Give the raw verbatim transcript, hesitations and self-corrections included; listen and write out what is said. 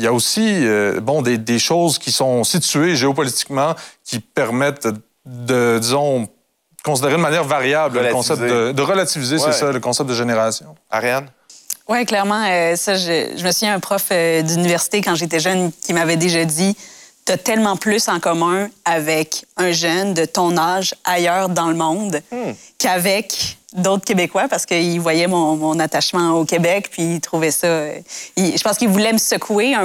il y a aussi euh, bon, des, des choses qui sont situées géopolitiquement qui permettent de, disons, considérer de manière variable le concept de, de relativiser, ouais. c'est ça, le concept de génération. Ariane? Oui, clairement. Euh, ça, je, je me souviens d'un prof euh, d'université quand j'étais jeune qui m'avait déjà dit « T'as tellement plus en commun avec un jeune de ton âge ailleurs dans le monde hmm. qu'avec d'autres Québécois parce qu'il voyait mon, mon attachement au Québec puis il trouvait ça... Il, je pense qu'il voulait me secouer un